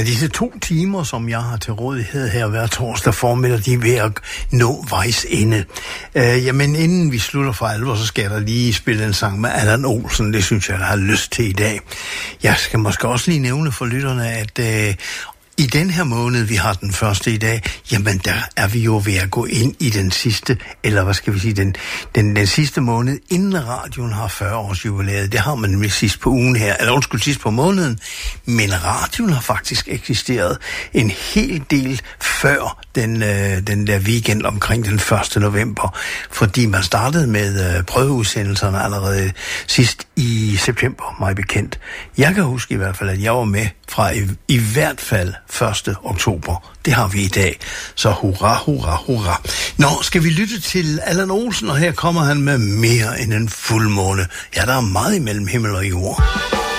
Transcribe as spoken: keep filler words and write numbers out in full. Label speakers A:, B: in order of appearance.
A: disse to timer, som jeg har til rådighed her hver torsdag formiddag, de er ved at nå vejs ende. Uh, jamen, inden vi slutter for alvor, så skal jeg da lige spille en sang med Allan Olsen. Det synes jeg, jeg har lyst til i dag. Jeg skal måske også lige nævne for lytterne, at uh, i den her måned, vi har den første i dag, jamen der er vi jo ved at gå ind i den sidste, eller hvad skal vi sige, den, den, den sidste måned, inden radioen har fyrre års jubilæet. Det har man nemlig sidst på ugen her, eller undskyld, sidst på måneden. Men radioen har faktisk eksisteret en hel del før den, øh, den der weekend omkring den første november, fordi man startede med øh, prøveudsendelserne allerede sidst i september, mig bekendt. Jeg kan huske i hvert fald, at jeg var med fra i, i hvert fald første oktober. Det har vi i dag. Så hurra, hurra, hurra. Nå, skal vi lytte til Allan Olsen, og her kommer han med Mere end en fuldmåne. Ja, der er meget imellem himmel og jord.